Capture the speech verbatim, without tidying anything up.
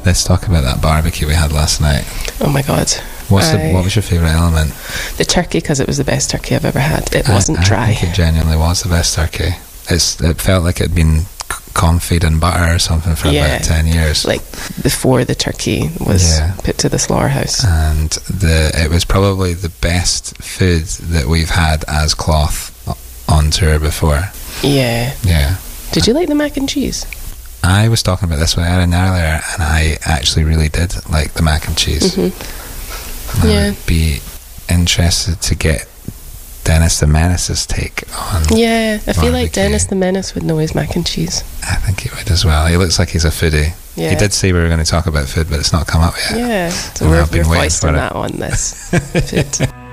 Let's talk about that barbecue we had last night. Oh my god. What's I, the, what was your favourite element? The turkey, because it was the best turkey I've ever had. It wasn't I, I dry. think it genuinely was the best turkey. It's, it felt like it had been confit in butter or something for Yeah. about ten years. Like before the turkey was Yeah. put to the slaughterhouse. And the it was probably the best food that we've had as Cloth on tour before. Yeah. Yeah. Did you like the mac and cheese? I was talking about this with Erin earlier, and I actually really did like the mac and cheese. Mm-hmm. I Yeah. would be interested to get Dennis the Menace's take on. Yeah, I feel like barbecue. Dennis the Menace would know his mac and cheese. I think he would as well. He looks like he's a foodie. Yeah. He did say we were going to talk about food, but it's not come up yet. Yeah, so And we're, I've been we're waiting foisting for it. that on this food.